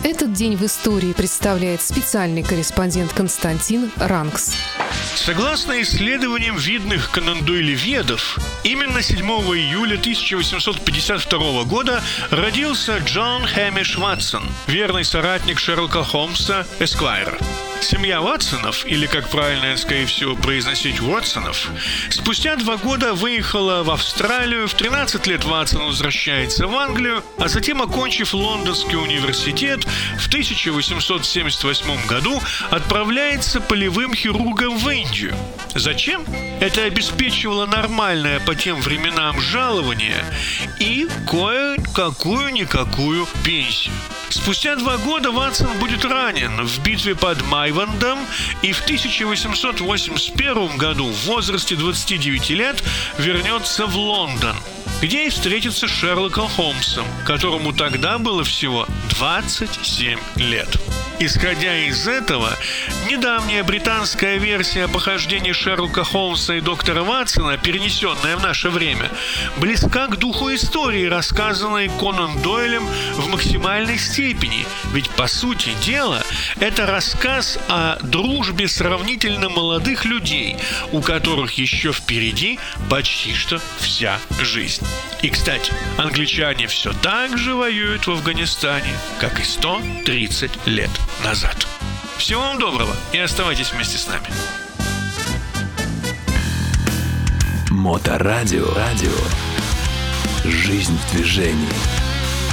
Этот день в истории представляет специальный корреспондент Константин Ранкс. Согласно исследованиям видных конан-дойлеведов, именно 7 июля 1852 года родился Джон Хэмиш Ватсон, верный соратник Шерлока Холмса, эсквайр. Семья Ватсонов, или, как правильно, скорее всего, произносить Уотсонов, спустя 2 года выехала в Австралию, в 13 лет Ватсон возвращается в Англию, а затем, окончив Лондонский университет, в 1878 году отправляется полевым хирургом в Индию. Зачем? Это обеспечивало нормальное по тем временам жалование и кое-какую-никакую пенсию. Спустя 2 года Ватсон будет ранен в битве под Майвандом и в 1881 году в возрасте 29 лет вернется в Лондон, где и встретится с Шерлоком Холмсом, которому тогда было всего 27 лет. Исходя из этого, недавняя британская версия похождений Шерлока Холмса и доктора Ватсона, перенесенная в наше время, близка к духу истории, рассказанной Конан Дойлем в максимальной степени. Ведь, по сути дела, это рассказ о дружбе сравнительно молодых людей, у которых еще впереди почти что вся жизнь. И, кстати, англичане все так же воюют в Афганистане, как и 130 лет назад. Всего вам доброго и оставайтесь вместе с нами. Моторадио. Жизнь в движении.